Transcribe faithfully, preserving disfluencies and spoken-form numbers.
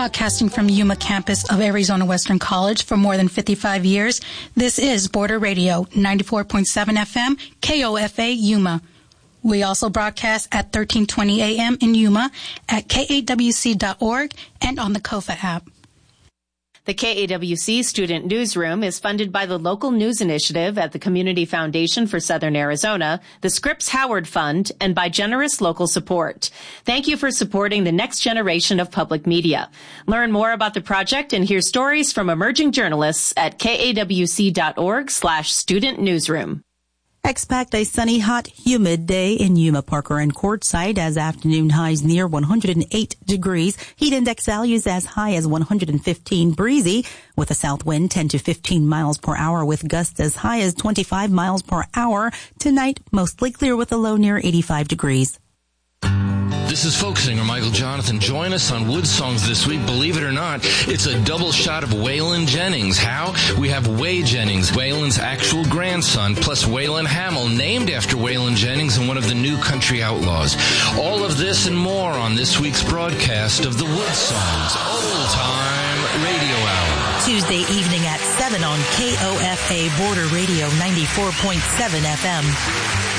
Broadcasting from Yuma campus of Arizona Western College for more than fifty-five years, this is Border Radio, ninety-four point seven F M, K O F A Yuma. We also broadcast at thirteen twenty A M in Yuma, at K A W C dot org, and on the KOFA app. The K A W C Student Newsroom is funded by the Local News Initiative at the Community Foundation for Southern Arizona, the Scripps Howard Fund, and by generous local support. Thank you for supporting the next generation of public media. Learn more about the project and hear stories from emerging journalists at K A W C dot org slash student newsroom. Expect a sunny, hot, humid day in Yuma, Parker, and Quartzsite as afternoon highs near one hundred eight degrees. Heat index values as high as one hundred fifteen. Breezy with a south wind ten to fifteen miles per hour with gusts as high as twenty-five miles per hour. Tonight, mostly clear with a low near eighty-five degrees. This is folk singer Michael Jonathan. Join us on Wood Songs this week. Believe it or not, it's a double shot of Waylon Jennings. How? We have Way Jennings, Waylon's actual grandson, plus Waylon Hamill, named after Waylon Jennings and one of the new country outlaws. All of this and more on this week's broadcast of the Wood Songs Old Time Radio Hour. Tuesday evening at seven on K O F A Border Radio ninety-four point seven F M.